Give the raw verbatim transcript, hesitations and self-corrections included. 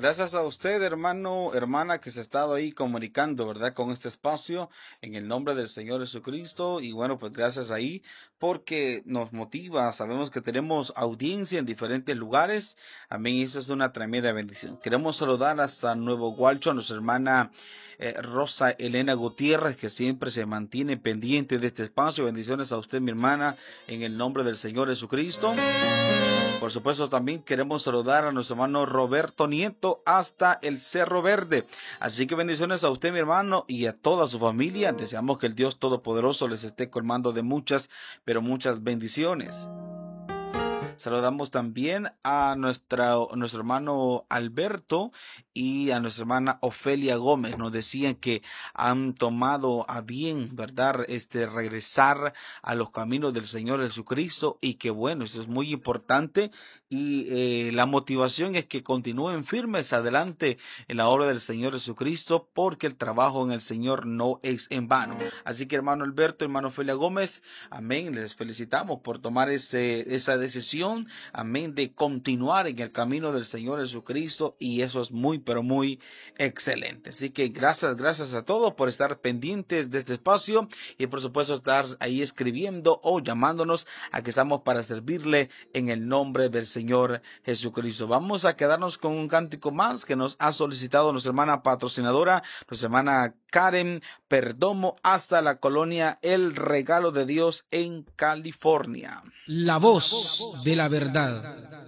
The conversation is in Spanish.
Gracias a usted, hermano, hermana, que se ha estado ahí comunicando, ¿verdad? Con este espacio en el nombre del Señor Jesucristo. Y bueno, pues gracias ahí porque nos motiva. Sabemos que tenemos audiencia en diferentes lugares. Amén. Y eso es una tremenda bendición. Queremos saludar hasta Nuevo Gualcho a nuestra hermana eh, Rosa Elena Gutiérrez, que siempre se mantiene pendiente de este espacio. Bendiciones a usted, mi hermana, en el nombre del Señor Jesucristo. Por supuesto, también queremos saludar a nuestro hermano Roberto Nieto hasta el Cerro Verde. Así que bendiciones a usted, mi hermano, y a toda su familia. Deseamos que el Dios Todopoderoso les esté colmando de muchas, pero muchas bendiciones. Saludamos también a nuestra, nuestro hermano Alberto y a nuestra hermana Ofelia Gómez. Nos decían que han tomado a bien, ¿verdad? Este, regresar a los caminos del Señor Jesucristo, y que bueno, eso es muy importante. Y eh, la motivación es que continúen firmes adelante en la obra del Señor Jesucristo, porque el trabajo en el Señor no es en vano. Así que, hermano Alberto, hermano Ofelia Gómez, amén, les felicitamos por tomar ese, esa decisión, amén, de continuar en el camino del Señor Jesucristo, y eso es muy, pero muy excelente. Así que gracias, gracias a todos por estar pendientes de este espacio, y por supuesto estar ahí escribiendo o llamándonos, a que estamos para servirle en el nombre del Señor Jesucristo. Vamos a quedarnos con un cántico más que nos ha solicitado nuestra hermana patrocinadora, nuestra hermana Karen Perdomo, hasta la colonia El Regalo de Dios en California. La voz de la verdad.